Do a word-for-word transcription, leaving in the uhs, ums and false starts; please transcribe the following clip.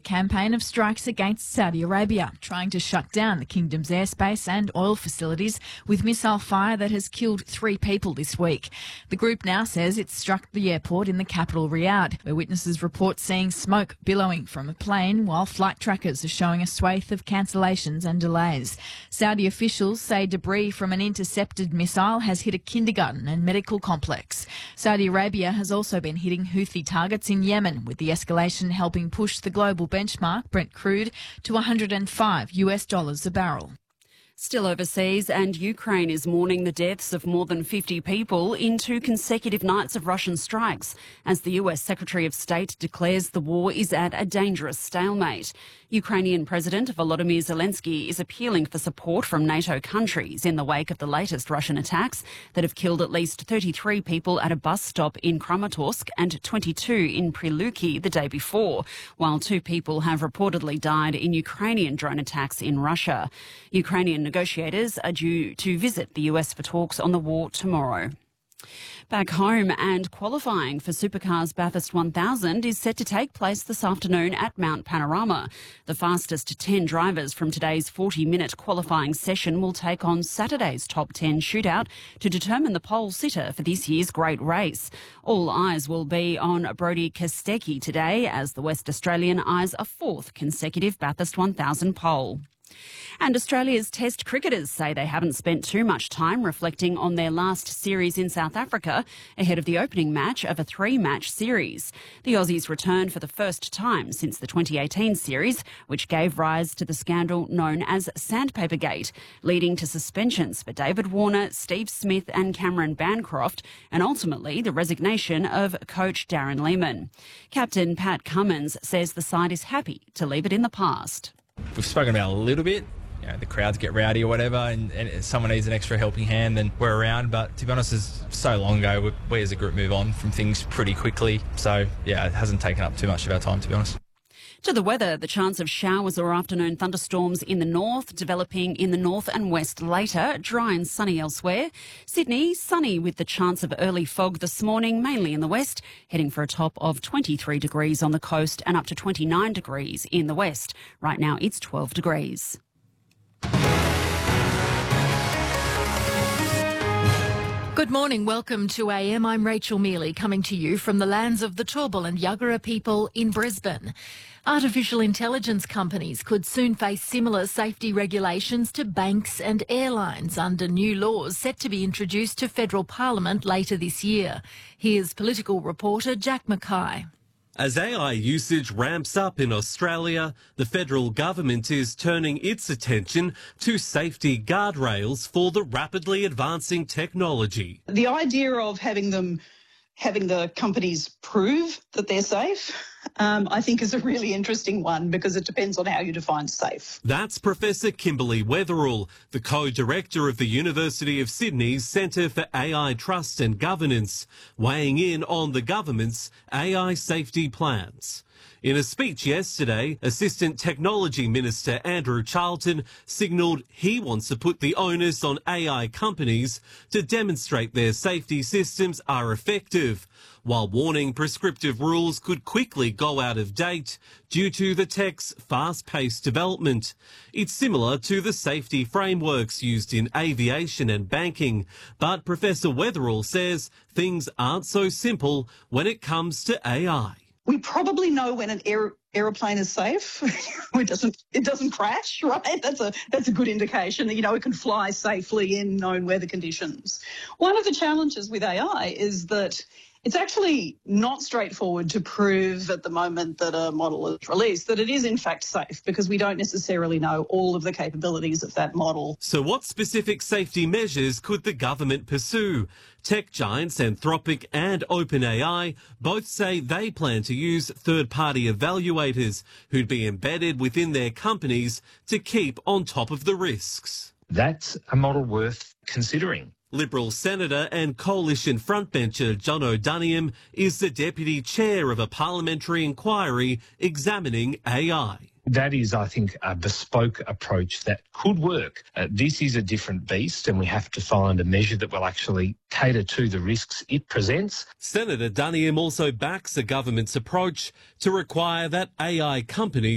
campaign of strikes against Saudi Arabia, trying to shut down the kingdom's airspace and oil facilities with missile fire that has killed three people this week. The group now says it struck the airport in the capital Riyadh, where witnesses report seeing smoke billowing from a plane, while flight trackers are showing a swathe of cancellations and delays. Saudi officials say debris from an intercepted missile has hit a kindergarten and medical complex. Saudi Arabia has also been hitting Houthi targets in Yemen, with the escalation helping push the global benchmark, Brent crude, to one hundred five US dollars a barrel. Still overseas, and Ukraine is mourning the deaths of more than fifty people in two consecutive nights of Russian strikes, as the U S Secretary of State declares the war is at a dangerous stalemate. Ukrainian President Volodymyr Zelensky is appealing for support from NATO countries in the wake of the latest Russian attacks that have killed at least thirty-three people at a bus stop in Kramatorsk and twenty-two in Priluki the day before, while two people have reportedly died in Ukrainian drone attacks in Russia. Ukrainian negotiators are due to visit the U S for talks on the war tomorrow. Back home, and qualifying for Supercars Bathurst one thousand is set to take place this afternoon at Mount Panorama. The fastest ten drivers from today's forty-minute qualifying session will take on Saturday's top ten shootout to determine the pole sitter for this year's great race. All eyes will be on Brodie Kostecki today, as the West Australian eyes a fourth consecutive Bathurst one thousand pole. And Australia's Test cricketers say they haven't spent too much time reflecting on their last series in South Africa ahead of the opening match of a three-match series. The Aussies returned for the first time since the twenty eighteen series, which gave rise to the scandal known as Sandpapergate, leading to suspensions for David Warner, Steve Smith and Cameron Bancroft, and ultimately the resignation of coach Darren Lehmann. Captain Pat Cummins says the side is happy to leave it in the past. We've spoken about it a little bit. You know, the crowds get rowdy or whatever, and, and if someone needs an extra helping hand, then we're around. But to be honest, it's so long ago. We, we as a group move on from things pretty quickly. So, yeah, it hasn't taken up too much of our time, to be honest. To the weather, the chance of showers or afternoon thunderstorms in the north, developing in the north and west later, dry and sunny elsewhere. Sydney, sunny with the chance of early fog this morning, mainly in the west, heading for a top of twenty-three degrees on the coast and up to twenty-nine degrees in the west. Right now it's twelve degrees. Good morning. Welcome to A M. I'm Rachel Mealy, coming to you from the lands of the Turrbal and Yuggera people in Brisbane. Artificial intelligence companies could soon face similar safety regulations to banks and airlines under new laws set to be introduced to federal parliament later this year. Here's political reporter Jack Mackay. As A I usage ramps up in Australia, the federal government is turning its attention to safety guardrails for the rapidly advancing technology. The idea of having them, having the companies prove that they're safe, um, I think is a really interesting one, because it depends on how you define safe. That's Professor Kimberly Weatherall, the co-director of the University of Sydney's Centre for A I Trust and Governance, weighing in on the government's A I safety plans. In a speech yesterday, Assistant Technology Minister Andrew Charlton signalled he wants to put the onus on A I companies to demonstrate their safety systems are effective, while warning prescriptive rules could quickly go out of date due to the tech's fast-paced development. It's similar to the safety frameworks used in aviation and banking, but Professor Weatherall says things aren't so simple when it comes to A I. We probably know when an aer- aeroplane is safe. it doesn't it doesn't crash, right? That's a that's a good indication that, you know, it can fly safely in known weather conditions. One of the challenges with A I is that it's actually not straightforward to prove at the moment that a model is released that it is in fact safe, because we don't necessarily know all of the capabilities of that model. So what specific safety measures could the government pursue? Tech giants Anthropic and OpenAI both say they plan to use third-party evaluators who'd be embedded within their companies to keep on top of the risks. That's a model worth considering. Liberal Senator and Coalition frontbencher John O'Doniam is the deputy chair of a parliamentary inquiry examining A I. That is, I think, a bespoke approach that could work. Uh, this is a different beast, and we have to find a measure that will actually cater to the risks it presents. Senator Duniam also backs the government's approach to require that A I companies